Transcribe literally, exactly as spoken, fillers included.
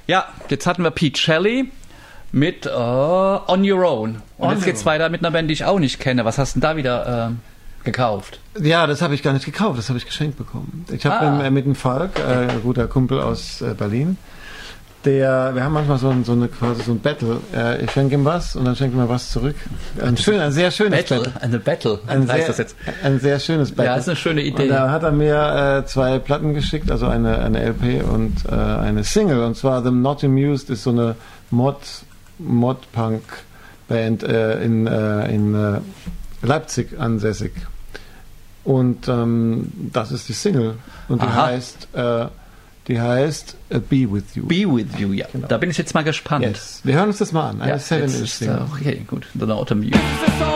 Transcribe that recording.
Ja, jetzt hatten wir Pete Shelley mit uh, On Your Own. Und On jetzt geht's weiter mit einer Band, die ich auch nicht kenne. Was hast du denn da wieder äh, gekauft? Ja, das habe ich gar nicht gekauft, das habe ich geschenkt bekommen. Ich habe ah. mit, mit dem Falk, äh, ein guter Kumpel aus äh, Berlin, der, wir haben manchmal so ein, so eine, quasi so ein Battle. Äh, ich schenke ihm was und dann schenke ich mir was zurück. Ein, schön, ein sehr schönes Battle. Battle. Eine Battle. Ein sehr, das jetzt? ein sehr schönes Battle. Ja, ist eine schöne Idee. Und da hat er mir äh, zwei Platten geschickt, also eine, eine L P und äh, eine Single. Und zwar The Not Amused ist so eine Mod, Mod-Punk-Band äh, in, äh, in äh, Leipzig ansässig. Und ähm, das ist die Single. Und die Aha. heißt... Äh, Die heißt uh, Be With You. Be With You, ja. Genau. Da bin ich jetzt mal gespannt. Yes. Wir hören uns das mal an. Eine ja, Seven-Inch-Single. Okay, gut. The Not Amused.